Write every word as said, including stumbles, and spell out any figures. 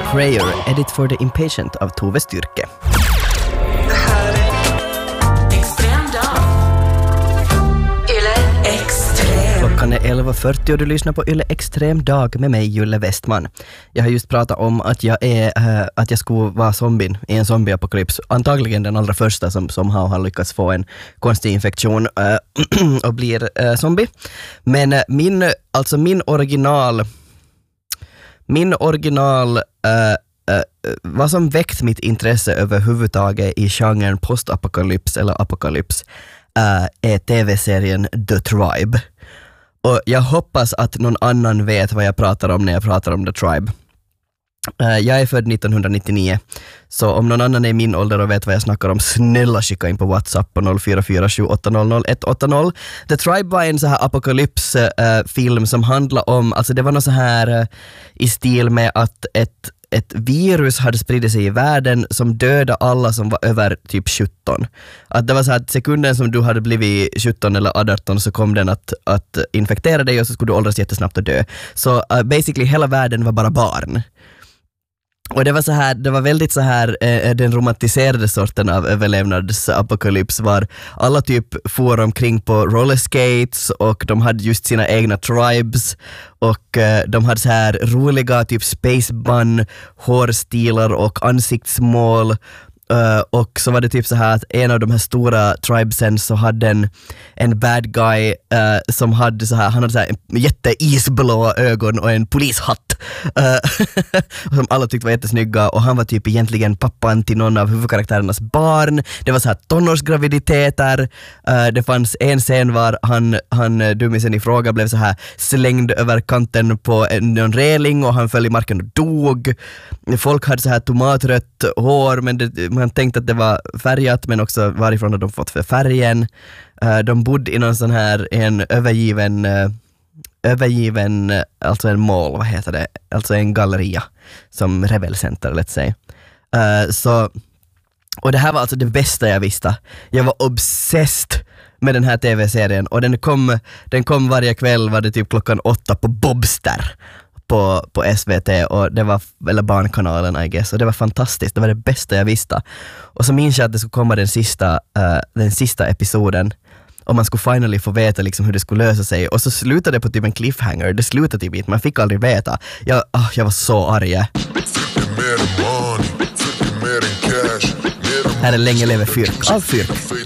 Prayer, Edit for the Impatient av Tove Styrke. Det här är Extrem dag. Yle Extrem. Klockan är elva fyrtio och du lyssnar på Yle Extrem dag med mig, Julle Westman. Jag har just pratat om att jag är äh, att jag skulle vara zombien i en zombieapokalyps. Antagligen den allra första som, som har, har lyckats få en konstig infektion äh, och blir äh, zombie. Men äh, min, alltså min original min original äh, äh, vad som väckt mitt intresse överhuvudtaget i genren postapokalyps eller apokalyps äh, är tv-serien The Tribe. Och jag hoppas att någon annan vet vad jag pratar om när jag pratar om The Tribe. Uh, jag är född nittonhundranittionio, så om någon annan är i min ålder och vet vad jag snackar om, snälla skicka in på WhatsApp på noll fyra fyra sju åtta noll noll ett åtta noll. The Tribe var en så här apokalypsfilm uh, som handlar om, alltså det var något så här uh, i stil med att ett ett virus hade spridit sig i världen som dödade alla som var över typ sjutton. Att det var så att sekunden som du hade blivit sjutton eller arton så kom den att, att infektera dig och så skulle du åldras jättesnabbt och dö. Så uh, basically hela världen var bara barn. Och det var så här, det var väldigt så här eh, den romantiserade sorten av överlevnadsapokalyps var alla typ for omkring på rollerskates och de hade just sina egna tribes och eh, de hade så här roliga typ space bun, hårstilar och ansiktsmål. Uh, och så var det typ så här att en av de här stora tribesen så hade en, en bad guy uh, som hade så här, han hade så här en jätteisblå ögon och en polishatt uh, som alla tyckte var jättesnygga och han var typ egentligen pappan till någon av huvudkaraktärernas barn. Det var så här tonårsgraviditeter. Uh, det fanns en scen var han, han dummisen i fråga blev så här slängd över kanten på en, en reling och han föll i marken och dog. Folk hade så här tomatrött hår men det, man tänkte att det var färgat men också varifrån hade de fått för färgen. Uh, de bodde i någon sån här en övergiven uh, övergiven, uh, alltså en mall, vad heter det? Alltså en galleria som Rebel Center, let's say. Uh, så, och det här var alltså det bästa jag visste. Jag var obsessed med den här tv-serien och den kom, den kom varje kväll, var det typ klockan åtta på Bobster. På, på S V T och det var, eller Barnkanalen I guess, och det var fantastiskt, det var det bästa jag visste. Och så minns jag att det skulle komma den sista, uh, den sista episoden och man skulle finally få veta liksom hur det skulle lösa sig och så slutade det på typ en cliffhanger, det slutade typ inte, man fick aldrig veta. Jag, oh, jag var så arg. Här är Länge lever Fyrk av Fyrk.